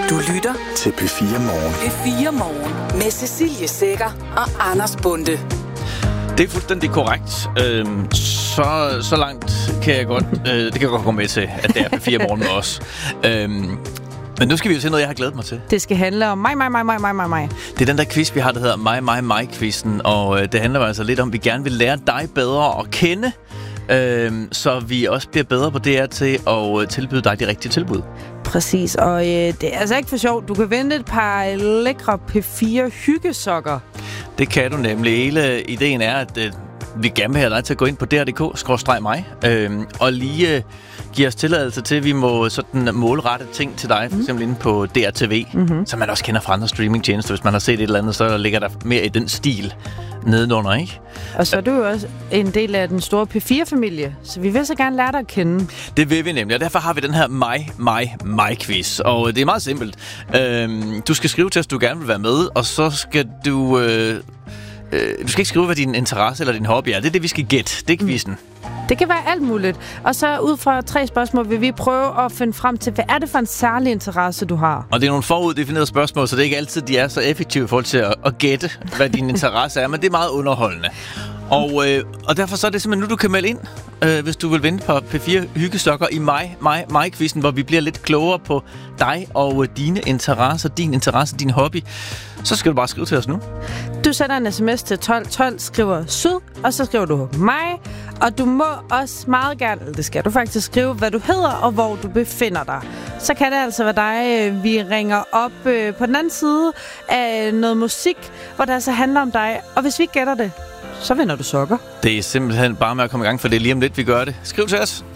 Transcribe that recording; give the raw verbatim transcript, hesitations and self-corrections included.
Du lytter til P fire Morgen. P fire Morgen med Cecilie Sækker og Anders Bonde. Det er fuldstændig korrekt. Øhm, så, så langt kan jeg godt, øh, det kan jeg godt gå med til, at det er P fire Morgen med os. Øhm, men nu skal vi jo se noget, jeg har glædet mig til. Det skal handle om mig, mig, mig, mig, mig, mig, mig. Det er den der quiz, vi har, der hedder mig, mig, mig-quizzen. Og øh, det handler altså lidt om, at vi gerne vil lære dig bedre at kende. Øhm, så vi også bliver bedre på det her til at øh, tilbyde dig de rigtige tilbud. Præcis, og øh, det er altså ikke for sjovt. Du kan vinde et par lækre P fire hyggesokker. Det kan du nemlig. Hele ideen er, at øh, vi gerne vil have dig til at gå ind på d r punktum d k skråstreg mig øh, og lige øh, give os tilladelse til, at vi må sådan målrette ting til dig, for eksempel inde på D R T V, mm-hmm. som man også kender fra andre streamingtjenester. Hvis man har set et eller andet, så ligger der mere i den stil nedenunder, ikke? Og så er du jo også en del af den store P fire-familie, så vi vil så gerne lære dig at kende. Det vil vi nemlig, og derfor har vi den her mig, mig, mig-quiz. Og det er meget simpelt. Øhm, du skal skrive til os, du gerne vil være med, og så skal du... Øh, øh, du skal ikke skrive, hvad din interesse eller din hobby er. Det er det, vi skal gætte. Det er quizzen. Mm. Det kan være alt muligt. Og så ud fra tre spørgsmål vil vi prøve at finde frem til, hvad er det for en særlig interesse, du har? Og det er nogle foruddefinerede spørgsmål, så det er ikke altid, de er så effektive i forhold til at, at gætte, hvad din interesse er, men det er meget underholdende. Og, øh, og derfor så er det simpelthen nu, du kan melde ind, øh, hvis du vil vinde på P fire hyggesokker i mig, mig, mig-quizzen, hvor vi bliver lidt klogere på dig og øh, dine interesser, din interesse, din hobby. Så skal du bare skrive til os nu. Du sender en sms til tolv tolv, skriver syd, og så skriver du mig. Og du må også meget gerne, det skal du faktisk skrive, hvad du hedder og hvor du befinder dig. Så kan det altså være dig, vi ringer op øh, på den anden side af noget musik, hvor det altså handler om dig. Og hvis vi ikke gætter det, så vinder du sokker. Det er simpelthen bare med at komme i gang, for det er lige om lidt, vi gør det. Skriv til os.